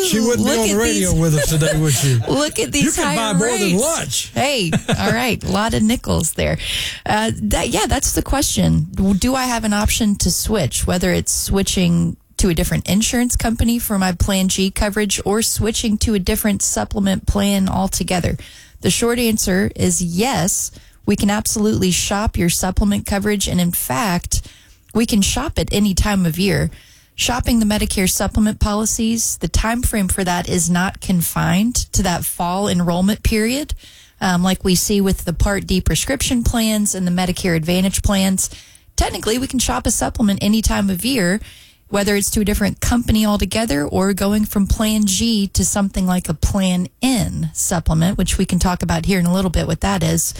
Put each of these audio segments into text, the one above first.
She wouldn't be on the radio with us today, would she? Look at these higher rates. You can buy more than lunch. Hey, all right. A lot of nickels there. That's the question. Do I have an option to switch, whether it's switching to a different insurance company for my Plan G coverage or switching to a different supplement plan altogether? The short answer is yes. We can absolutely shop your supplement coverage. And in fact, we can shop at any time of year. Shopping the Medicare supplement policies, the time frame for that is not confined to that fall enrollment period, like we see with the Part D prescription plans and the Medicare Advantage plans. Technically, we can shop a supplement any time of year, whether it's to a different company altogether or going from Plan G to something like a Plan N supplement, which we can talk about here in a little bit what that is.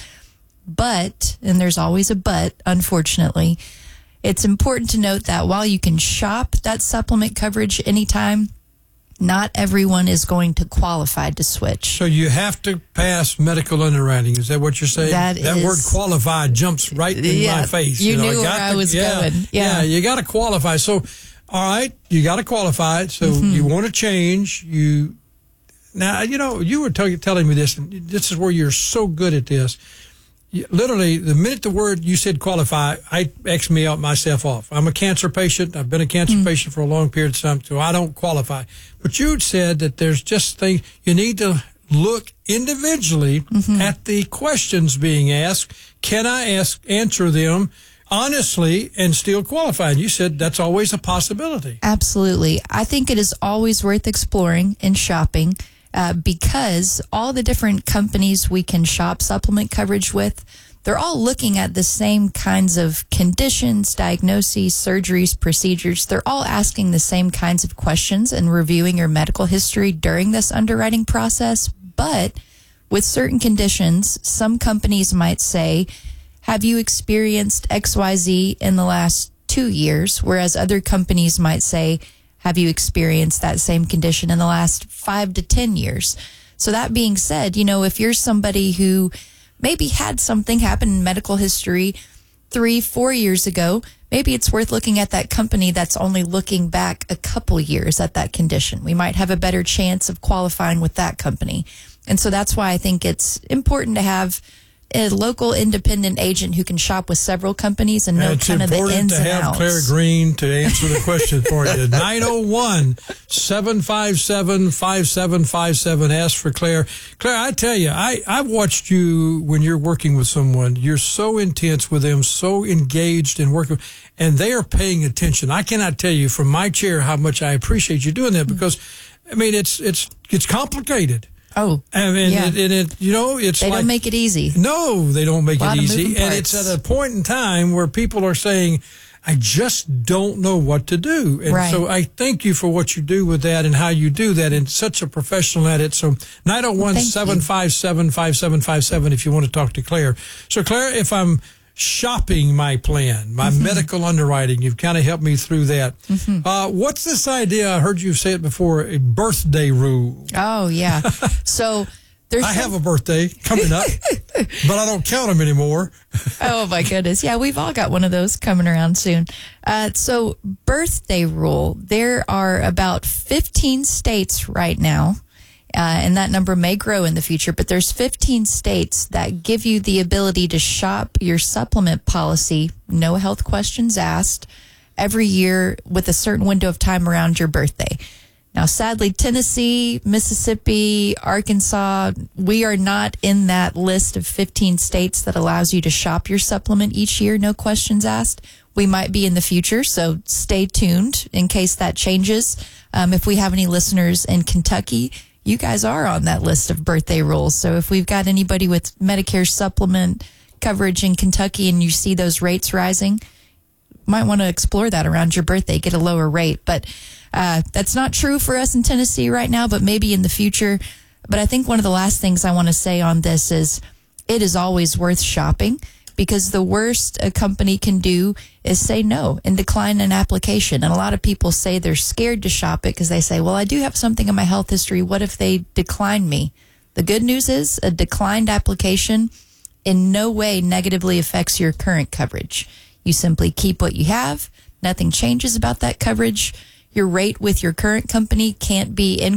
But, and there's always a but, unfortunately, it's important to note that while you can shop that supplement coverage anytime, not everyone is going to qualify to switch. So you have to pass medical underwriting. Is that what you're saying? That word qualified jumps right in my face. You knew where I was going. Yeah, you got to qualify. So, all right, you got to qualify. So you want to change. Now, you were telling me this, and this is where you're so good at this. Literally, the minute the word you said qualify, I X me out myself off. I'm a cancer patient. I've been a cancer patient for a long period of time, so I don't qualify. But you said that there's just things you need to look individually at the questions being asked. Can I answer them honestly and still qualify? And you said that's always a possibility. Absolutely. I think it is always worth exploring and shopping. Because all the different companies we can shop supplement coverage with, they're all looking at the same kinds of conditions, diagnoses, surgeries, procedures. They're all asking the same kinds of questions and reviewing your medical history during this underwriting process. But with certain conditions, some companies might say, have you experienced XYZ in the last 2 years? Whereas other companies might say, have you experienced that same condition in the last 5 to 10 years? So that being said, if you're somebody who maybe had something happen in medical history 3-4 years ago, maybe it's worth looking at that company that's only looking back a couple years at that condition. We might have a better chance of qualifying with that company. And so that's why I think it's important to have a local independent agent who can shop with several companies and know kind of the ins and outs. It's important to have Claire Green to answer the question for you. 901-757-5757. Ask for Claire. Claire, I tell you, I've watched you when you're working with someone. You're so intense with them, so engaged in working, and they are paying attention. I cannot tell you from my chair how much I appreciate you doing that because, it's complicated. Oh, it's they don't make it easy. No, they don't make it easy. And it's at a point in time where people are saying, I just don't know what to do. And so I thank you for what you do with that and how you do that and such a professional at it. So 901-757-5757 if you want to talk to Claire. So Claire, if I'm shopping my plan, my medical underwriting, you've kind of helped me through that. What's this idea? I heard you say it before, a birthday rule. Oh, yeah. So I have a birthday coming up, but I don't count them anymore. Oh, my goodness. Yeah, we've all got one of those coming around soon. So birthday rule, there are about 15 states right now. And that number may grow in the future, but there's 15 states that give you the ability to shop your supplement policy, no health questions asked, every year with a certain window of time around your birthday. Now, sadly, Tennessee, Mississippi, Arkansas, we are not in that list of 15 states that allows you to shop your supplement each year, no questions asked. We might be in the future, so stay tuned in case that changes. If we have any listeners in Kentucky, you guys are on that list of birthday rules. So if we've got anybody with Medicare supplement coverage in Kentucky and you see those rates rising, might want to explore that around your birthday, get a lower rate. But that's not true for us in Tennessee right now, but maybe in the future. But I think one of the last things I want to say on this is it is always worth shopping, because the worst a company can do is say no and decline an application. And a lot of people say they're scared to shop it because they say, well, I do have something in my health history. What if they decline me? The good news is a declined application in no way negatively affects your current coverage. You simply keep what you have. Nothing changes about that coverage. Your rate with your current company can't be